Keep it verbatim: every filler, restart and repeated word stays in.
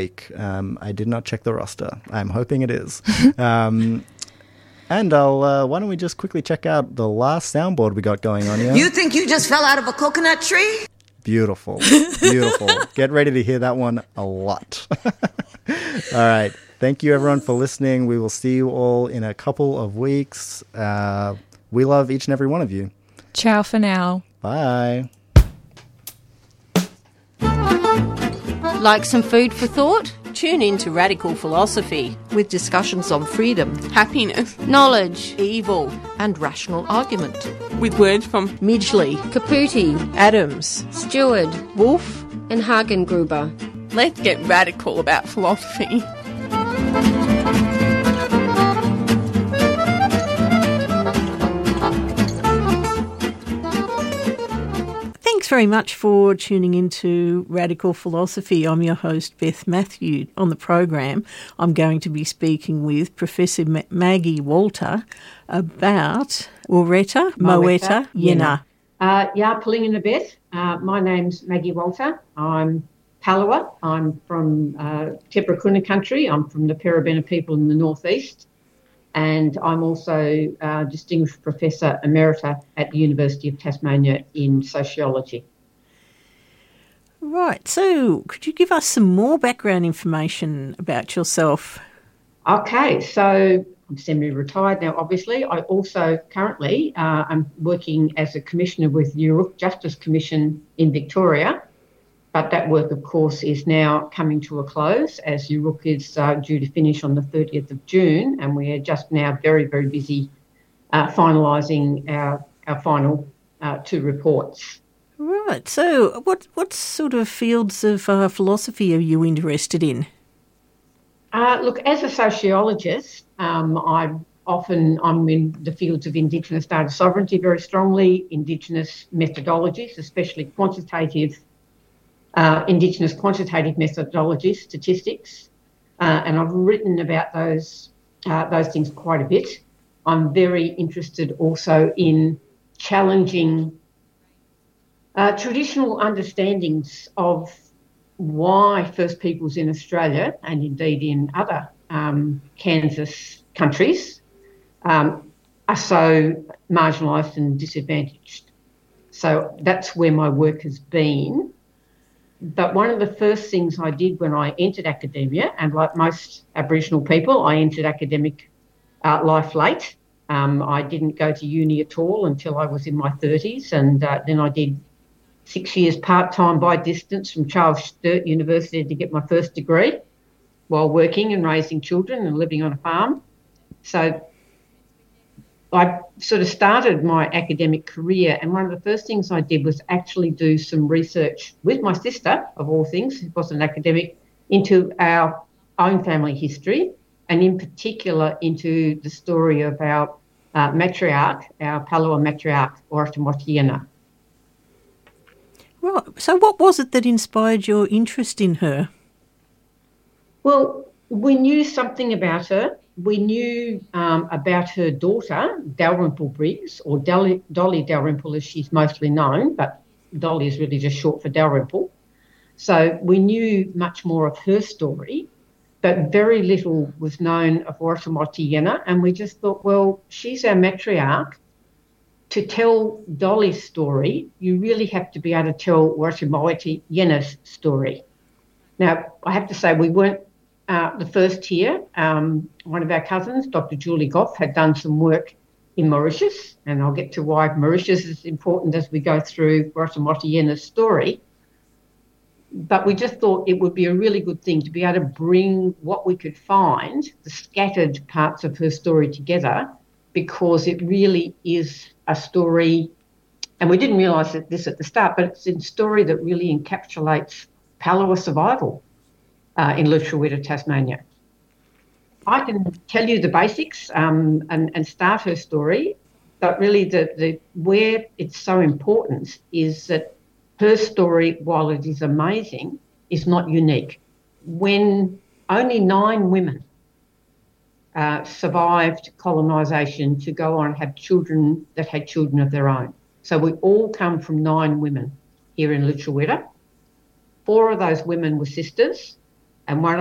Um, I did not check the roster. I'm hoping it is. um, and I'll, uh, why don't we just quickly check out the last soundboard we got going on here. You think you just fell out of a coconut tree? Beautiful. Beautiful. Get ready to hear that one a lot. All right. Thank you, everyone, for listening. We will see you all in a couple of weeks. Uh, we love each and every one of you. Ciao for now. Bye. Like some food for thought? Tune in to Radical Philosophy with discussions on freedom, happiness, knowledge, evil, and rational argument. With words from Midgley, Caputi, Adams, Stewart, Wolf, and Hagengruber. Let's get radical about philosophy. Thanks very much for tuning into Radical Philosophy. I'm your host, Beth Matthew. On the program, I'm going to be speaking with Professor Ma- Maggie Walter about Wareta Moeta Yena. Uh, yeah, Palingana Beth. Uh, my name's Maggie Walter. I'm Palawa. I'm from uh, Teprakuna country. I'm from the Perabena people in the northeast. And I'm also uh, Distinguished Professor Emerita at the University of Tasmania in sociology. Right, so could you give us some more background information about yourself? Okay, so I'm semi-retired now, obviously. I also currently uh, I'm working as a commissioner with the Uruk Justice Commission in Victoria. But that work, of course, is now coming to a close as Uruk is uh, due to finish on the thirtieth of June, and we are just now very, very busy uh, finalising our, our final uh, two reports. Right. So what what sort of fields of uh, philosophy are you interested in? Uh, look, as a sociologist, um, I often I'm in the fields of Indigenous data sovereignty very strongly, Indigenous methodologies, especially quantitative Uh, Indigenous quantitative methodology, statistics, uh, and I've written about those uh, those things quite a bit. I'm very interested also in challenging uh, traditional understandings of why First Peoples in Australia and indeed in other um, Kansas countries um, are so marginalised and disadvantaged. So that's where my work has been. But one of the first things I did when I entered academia, and like most Aboriginal people, I entered academic uh, life late. Um, I didn't go to uni at all until I was in my thirties, and uh, then I did six years part-time by distance from Charles Sturt University to get my first degree while working and raising children and living on a farm. So I sort of started my academic career, and one of the first things I did was actually do some research with my sister, of all things, who was an academic, into our own family history, and in particular into the story of our uh, matriarch, our Palawa matriarch, Wareta Moeta Yena. Right. So what was it that inspired your interest in her? Well, we knew something about her. We knew um, about her daughter, Dalrymple Briggs, or Dolly, Dolly Dalrymple as she's mostly known, but Dolly is really just short for Dalrymple. So we knew much more of her story, but very little was known of Wareta Moeta Yena, and we just thought, well, she's our matriarch. To tell Dolly's story, you really have to be able to tell Wareta Moeta Yena's story. Now, I have to say we weren't Uh, the first here. Um, one of our cousins, Doctor Julie Goff, had done some work in Mauritius, and I'll get to why Mauritius is important as we go through Wareta Moeta Yena's story. But we just thought it would be a really good thing to be able to bring what we could find, the scattered parts of her story together, because it really is a story, and we didn't realise this at the start, but it's a story that really encapsulates Palawa survival Uh, in Lutruwita, Tasmania. I can tell you the basics um, and, and start her story, but really the, the where it's so important is that her story, while it is amazing, is not unique. When only nine women uh, survived colonisation to go on and have children that had children of their own. So we all come from nine women here in Lutruwita. Four of those women were sisters. And one